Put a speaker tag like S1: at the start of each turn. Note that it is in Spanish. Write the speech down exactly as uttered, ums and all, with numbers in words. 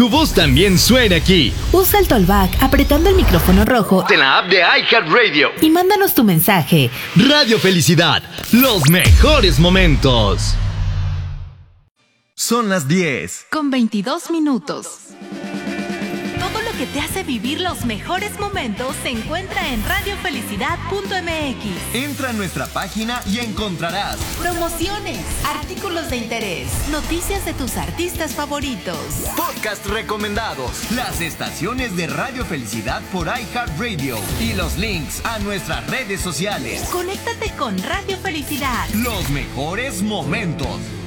S1: tu voz también suena aquí.
S2: Usa el Tollback apretando el micrófono rojo
S1: En la app de iHeartRadio.
S2: y mándanos tu mensaje.
S1: Radio Felicidad, los mejores momentos.
S3: Son las diez.
S4: Con veintidós minutos. Todo lo que te hace vivir los mejores momentos se encuentra en radio felicidad punto m x.
S3: Entra a nuestra página y encontrarás
S4: Promociones, artículos de interés, noticias de tus artistas favoritos.
S3: podcast recomendados, las estaciones de Radio Felicidad por iHeartRadio y los links a nuestras redes sociales.
S4: Conéctate con Radio Felicidad.
S3: Los mejores momentos.